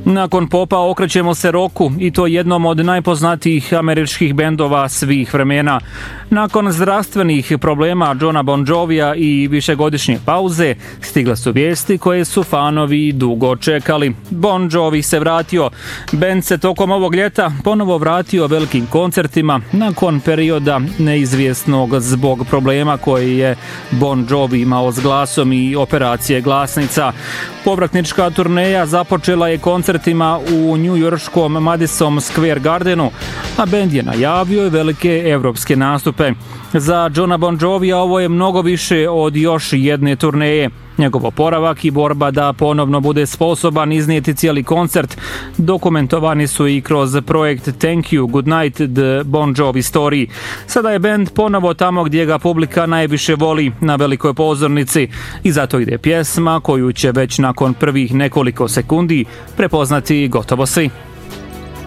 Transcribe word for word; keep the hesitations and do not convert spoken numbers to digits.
Nakon popa okrećemo se rocku i to jednom od najpoznatijih američkih bendova svih vremena. Nakon zdravstvenih problema Johna Bon Jovija i višegodišnje pauze stigle su vijesti koje su fanovi dugo čekali. Bon Jovi se vratio. Bend se tokom ovog ljeta ponovo vratio velikim koncertima nakon perioda neizvjesnog zbog problema koji je Bon Jovi imao s glasom i operacije glasnica. Povratnička turneja započela je koncertima u njujorškom Madison Square Gardenu, a bend je najavio i velike evropske nastupe. Za Johna Bon Jovija ovo je mnogo više od još jedne turneje. Njegov oporavak i borba da ponovno bude sposoban iznijeti cijeli koncert dokumentovani su i kroz projekt Thank You, Good Night, The Bon Jovi Story. Sada je bend ponovo tamo gdje ga publika najviše voli, na velikoj pozornici, i zato ide pjesma koju će već nakon prvih nekoliko sekundi prepoznati gotovo svi.